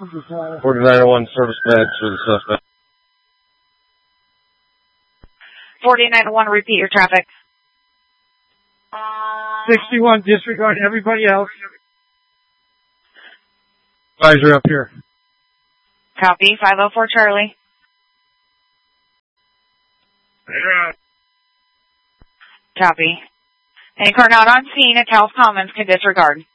4901 service badge for the suspect. 4901, repeat your traffic. 61, disregard everybody else. Advisory up here. Copy, 504 Charlie. Copy. Any car not on scene at Taos Commons can disregard.